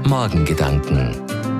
Morgengedanken.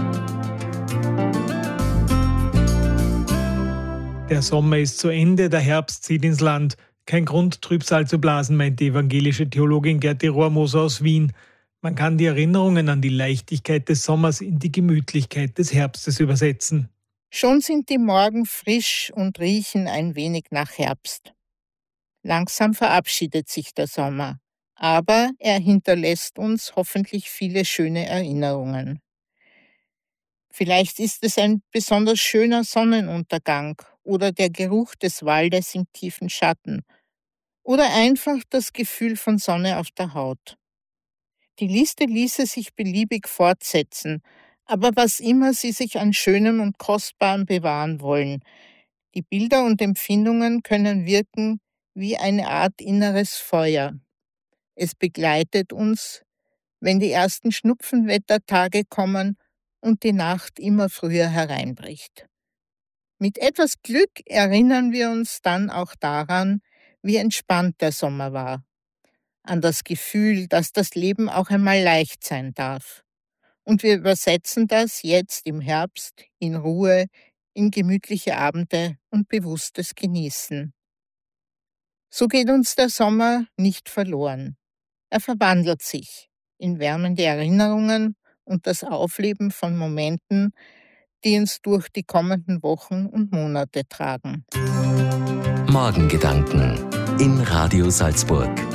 Der Sommer ist zu Ende, der Herbst zieht ins Land. Kein Grund, Trübsal zu blasen, meint die evangelische Theologin Gerti Rohrmoser aus Wien. Man kann die Erinnerungen an die Leichtigkeit des Sommers in die Gemütlichkeit des Herbstes übersetzen. Schon sind die Morgen frisch und riechen ein wenig nach Herbst. Langsam verabschiedet sich der Sommer, aber er hinterlässt uns hoffentlich viele schöne Erinnerungen. Vielleicht ist es ein besonders schöner Sonnenuntergang oder der Geruch des Waldes im tiefen Schatten oder einfach das Gefühl von Sonne auf der Haut. Die Liste ließe sich beliebig fortsetzen, aber was immer Sie sich an Schönem und Kostbarem bewahren wollen, die Bilder und Empfindungen können wirken wie eine Art inneres Feuer. Es begleitet uns, wenn die ersten Schnupfenwettertage kommen und die Nacht immer früher hereinbricht. Mit etwas Glück erinnern wir uns dann auch daran, wie entspannt der Sommer war, an das Gefühl, dass das Leben auch einmal leicht sein darf. Und wir übersetzen das jetzt im Herbst in Ruhe, in gemütliche Abende und bewusstes Genießen. So geht uns der Sommer nicht verloren. Er verwandelt sich in wärmende Erinnerungen und das Aufleben von Momenten, die uns durch die kommenden Wochen und Monate tragen. Morgengedanken in Radio Salzburg.